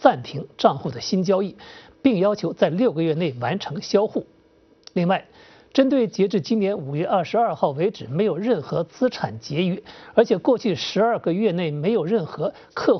暂停账户的新交易，并要求在6个月内完成销户。另外，针对截至今年5月22号为止没有任何资产结余，而且过去12个月内没有任何客户